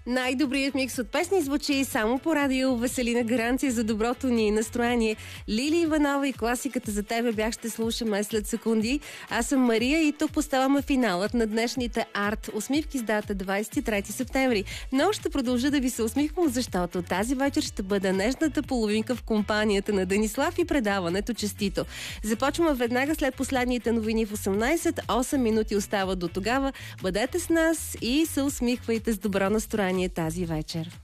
Най-добрият микс от песни звучи само по радио. Веселина, гаранция за доброто ни настроение. Лили Иванова и класиката за тебе бях ще слушаме след секунди. Аз съм Мария и тук поставяме финалът на днешните арт усмивки с дата 23 септември. Но ще продължа да ви се усмихвам, защото тази вечер ще бъде нежната половинка в компанията на Денислав и предаването Честито. Започваме веднага след последните новини в 18. 8 минути остава до тогава. Бъдете с нас и се усмихвайте с добро настроение тази вечер.